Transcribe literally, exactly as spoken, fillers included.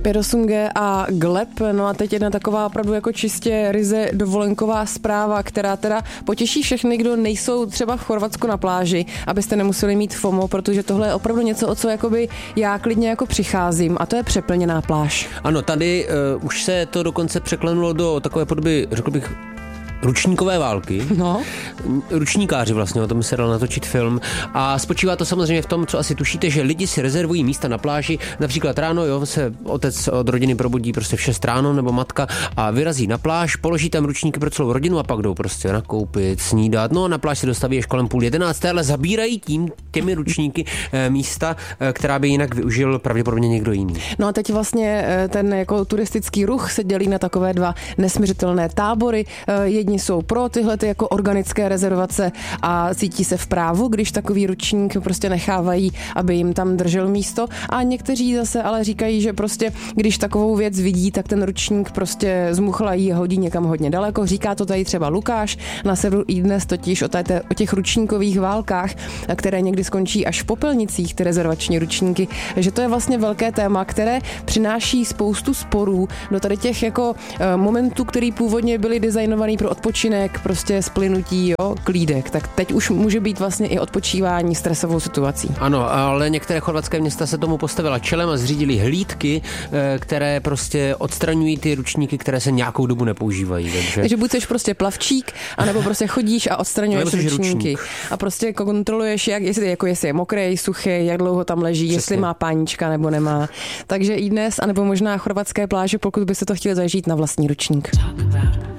pět osm G a Gleb, no a teď jedna taková opravdu jako čistě ryze dovolenková zpráva, která teda potěší všechny, kdo nejsou třeba v Chorvatsku na pláži, abyste nemuseli mít FOMO, protože tohle je opravdu něco, o co jakoby já klidně jako přicházím, a to je přeplněná pláž. Ano, tady uh, už se to dokonce překlenulo do takové podoby, řekl bych, ručníkové války. No. Ručníkáři vlastně, o tom se dal natočit film. A spočívá to samozřejmě v tom, co asi tušíte, že lidi si rezervují místa na pláži. Například ráno, jo, se otec od rodiny probudí prostě v šest ráno, nebo matka, a vyrazí na pláž, položí tam ručníky pro celou rodinu a pak jdou prostě nakoupit, snídat. No, na pláž se dostaví až kolem půl jedenácté, ale zabírají tím těmi ručníky eh, místa, eh, která by jinak využil pravděpodobně někdo jiný. No a teď vlastně eh, ten jako turistický ruch se dělí na takové dva nesmiřitelné tábory. Eh, Jedni jsou pro tyhle ty jako organické rezervace a cítí se v právu, když takový ručník prostě nechávají, aby jim tam držel místo, a někteří zase ale říkají, že prostě když takovou věc vidí, tak ten ručník prostě zmuchlají a hodí někam hodně daleko. Říká to tady třeba Lukáš na serveru iDnes totiž o, tajte, o těch ručníkových válkách, které někdy skončí až v popelnicích, ty rezervační ručníky, že to je vlastně velké téma, které přináší spoustu sporů do tady těch jako uh, momentů, které původně byly designovaný pro odpočinek, prostě splynutí, jo, klídek. Tak teď už může být vlastně i odpočívání stresovou situací. Ano, ale některé chorvatské města se tomu postavila čelem a zřídili hlídky, které prostě odstraňují ty ručníky, které se nějakou dobu nepoužívají. Takže, takže buď jsi prostě plavčík, anebo prostě chodíš a odstraňuješ ručníky. Ručník. A prostě kontroluješ, jak, jestli, jako jestli je mokrý, suchý, jak dlouho tam leží, přesně, jestli má pánička nebo nemá. Takže iDnes, anebo možná chorvatské pláže, pokud byste to chtěli zažít na vlastní ručník.